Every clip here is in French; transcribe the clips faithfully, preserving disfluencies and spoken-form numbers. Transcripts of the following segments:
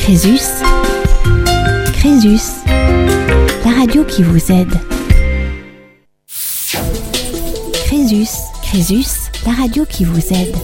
Crésus, Crésus, la radio qui vous aide. Crésus, Crésus, la radio qui vous aide.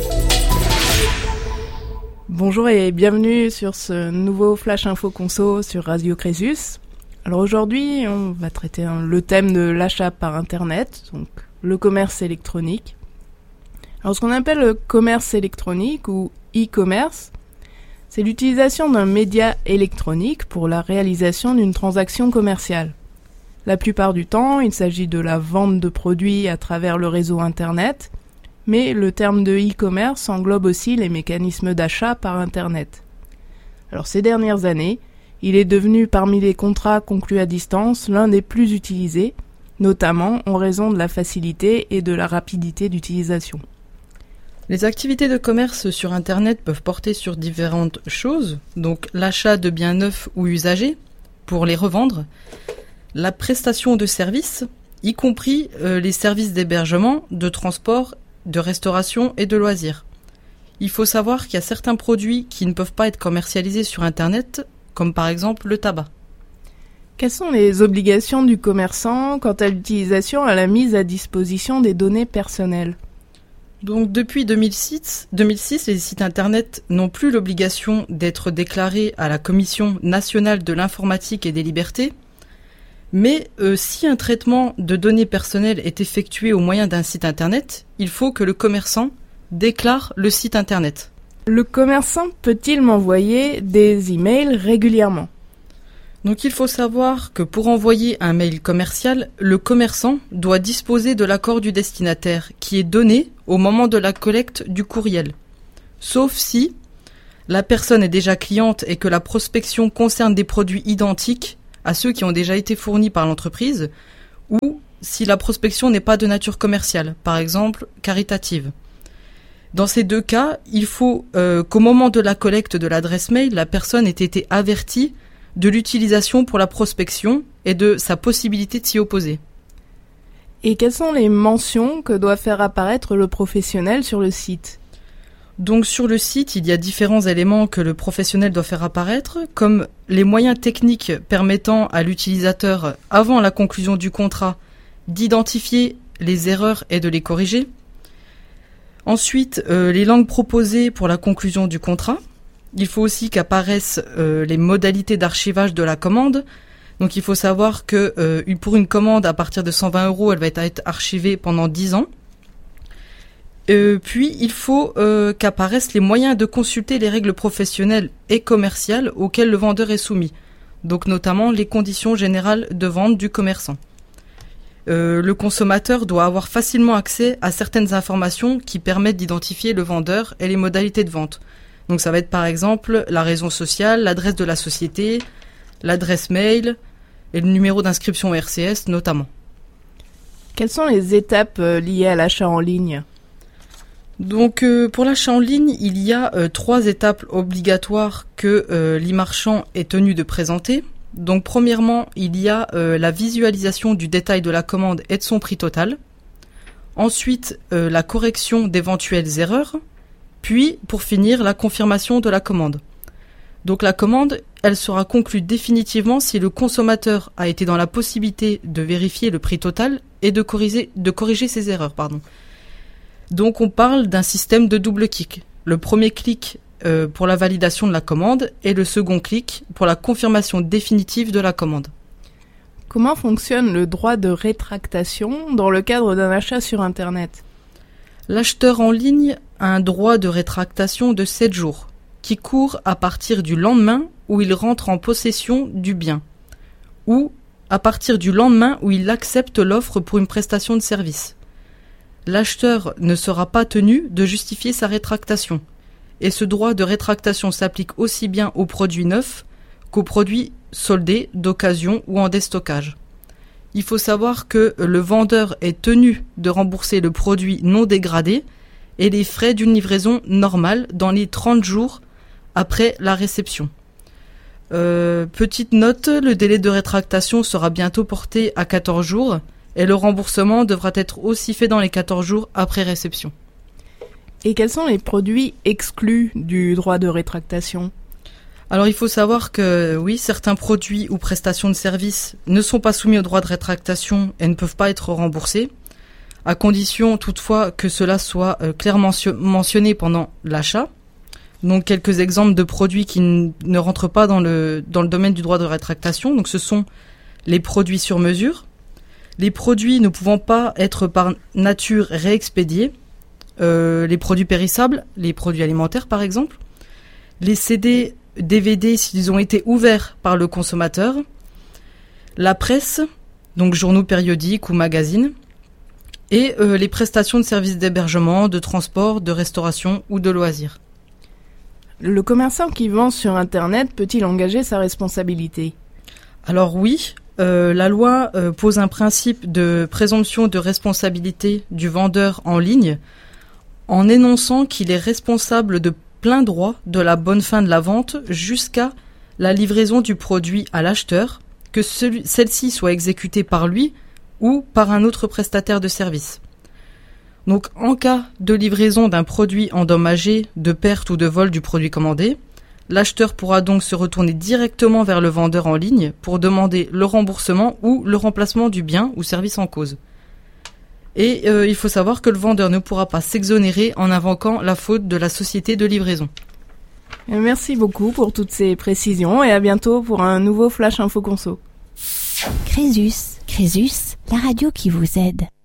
Bonjour et bienvenue sur ce nouveau Flash Info Conso sur Radio Crésus. Alors aujourd'hui, on va traiter hein, le thème de l'achat par Internet, donc le commerce électronique. Alors ce qu'on appelle le commerce électronique ou e-commerce, c'est l'utilisation d'un média électronique pour la réalisation d'une transaction commerciale. La plupart du temps, il s'agit de la vente de produits à travers le réseau Internet, mais le terme de e-commerce englobe aussi les mécanismes d'achat par Internet. Alors ces dernières années, il est devenu parmi les contrats conclus à distance l'un des plus utilisés, notamment en raison de la facilité et de la rapidité d'utilisation. Les activités de commerce sur Internet peuvent porter sur différentes choses, donc l'achat de biens neufs ou usagés pour les revendre, la prestation de services, y compris euh, les services d'hébergement, de transport, de restauration et de loisirs. Il faut savoir qu'il y a certains produits qui ne peuvent pas être commercialisés sur Internet, comme par exemple le tabac. Quelles sont les obligations du commerçant quant à l'utilisation et à la mise à disposition des données personnelles ? Donc depuis deux mille six, deux mille six, les sites Internet n'ont plus l'obligation d'être déclarés à la Commission nationale de l'informatique et des libertés, mais euh, si un traitement de données personnelles est effectué au moyen d'un site Internet, il faut que le commerçant déclare le site Internet. Le commerçant peut-il m'envoyer des emails régulièrement ? Donc il faut savoir que pour envoyer un mail commercial, le commerçant doit disposer de l'accord du destinataire qui est donné au moment de la collecte du courriel. Sauf si la personne est déjà cliente et que la prospection concerne des produits identiques à ceux qui ont déjà été fournis par l'entreprise, ou si la prospection n'est pas de nature commerciale, par exemple caritative. Dans ces deux cas, il faut euh, qu'au moment de la collecte de l'adresse mail, la personne ait été avertie de l'utilisation pour la prospection et de sa possibilité de s'y opposer. Et quelles sont les mentions que doit faire apparaître le professionnel sur le site ? Donc sur le site, il y a différents éléments que le professionnel doit faire apparaître, comme les moyens techniques permettant à l'utilisateur, avant la conclusion du contrat, d'identifier les erreurs et de les corriger. Ensuite, euh, les langues proposées pour la conclusion du contrat. Il faut aussi qu'apparaissent euh, les modalités d'archivage de la commande. Donc il faut savoir que euh, pour une commande à partir de cent vingt euros, elle va être archivée pendant dix ans. Euh, puis il faut euh, qu'apparaissent les moyens de consulter les règles professionnelles et commerciales auxquelles le vendeur est soumis. Donc notamment les conditions générales de vente du commerçant. Euh, le consommateur doit avoir facilement accès à certaines informations qui permettent d'identifier le vendeur et les modalités de vente. Donc ça va être par exemple la raison sociale, l'adresse de la société, l'adresse mail et le numéro d'inscription R C S notamment. Quelles sont les étapes euh, liées à l'achat en ligne ? Donc euh, pour l'achat en ligne, il y a euh, trois étapes obligatoires que euh, l'e-marchand est tenu de présenter. Donc premièrement, il y a euh, la visualisation du détail de la commande et de son prix total. Ensuite, euh, la correction d'éventuelles erreurs. Puis, pour finir, la confirmation de la commande. Donc la commande, elle sera conclue définitivement si le consommateur a été dans la possibilité de vérifier le prix total et de corriger, de corriger ses erreurs. Pardon. Donc on parle d'un système de double clic. Le premier clic euh, pour la validation de la commande et le second clic pour la confirmation définitive de la commande. Comment fonctionne le droit de rétractation dans le cadre d'un achat sur Internet ? L'acheteur en ligne a un droit de rétractation de sept jours, qui court à partir du lendemain où il rentre en possession du bien, ou à partir du lendemain où il accepte l'offre pour une prestation de service. L'acheteur ne sera pas tenu de justifier sa rétractation, et ce droit de rétractation s'applique aussi bien aux produits neufs qu'aux produits soldés, d'occasion ou en déstockage. Il faut savoir que le vendeur est tenu de rembourser le produit non dégradé et les frais d'une livraison normale dans les trente jours après la réception. Euh, petite note, le délai de rétractation sera bientôt porté à quatorze jours et le remboursement devra être aussi fait dans les quatorze jours après réception. Et quels sont les produits exclus du droit de rétractation ? Alors il faut savoir que oui, certains produits ou prestations de services ne sont pas soumis au droit de rétractation et ne peuvent pas être remboursés, à condition toutefois que cela soit euh, clairement mentionné pendant l'achat. Donc quelques exemples de produits qui n- ne rentrent pas dans le, dans le domaine du droit de rétractation. Donc ce sont les produits sur mesure, les produits ne pouvant pas être par nature réexpédiés, euh, les produits périssables, les produits alimentaires par exemple, les C D, D V D s'ils ont été ouverts par le consommateur, la presse, donc journaux périodiques ou magazines, et euh, les prestations de services d'hébergement, de transport, de restauration ou de loisirs. Le commerçant qui vend sur Internet peut-il engager sa responsabilité ? Alors oui, euh, la loi euh, pose un principe de présomption de responsabilité du vendeur en ligne en énonçant qu'il est responsable de plein droit de la bonne fin de la vente jusqu'à la livraison du produit à l'acheteur, que celui, celle-ci soit exécutée par lui ou par un autre prestataire de service. Donc en cas de livraison d'un produit endommagé, de perte ou de vol du produit commandé, l'acheteur pourra donc se retourner directement vers le vendeur en ligne pour demander le remboursement ou le remplacement du bien ou service en cause. Et euh, il faut savoir que le vendeur ne pourra pas s'exonérer en invoquant la faute de la société de livraison. Merci beaucoup pour toutes ces précisions et à bientôt pour un nouveau Flash Info Conso. Crésus, Crésus, la radio qui vous aide.